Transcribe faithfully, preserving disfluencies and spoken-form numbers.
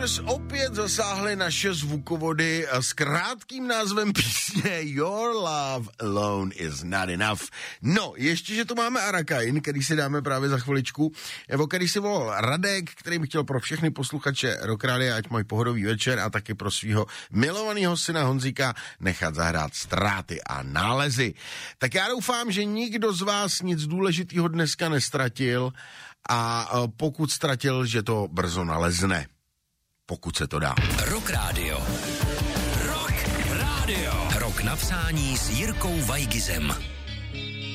Opět zasáhly naše zvukovody s krátkým názvem písně Your Love Alone Is Not Enough. No, ještě, že tu máme Arakain, který si dáme právě za chviličku, o který si volal Radek, který by chtěl pro všechny posluchače Rock Radia, ať mají pohodový večer, a taky pro svého milovaného syna Honzíka nechat zahrát Ztráty a nálezy. Tak já doufám, že nikdo z vás nic důležitého dneska nestratil a pokud ztratil, že to brzo nalezne. Pokud se to dá. Rock Radio. Rock Radio. Rock napsání s Jirkou Vajgizem.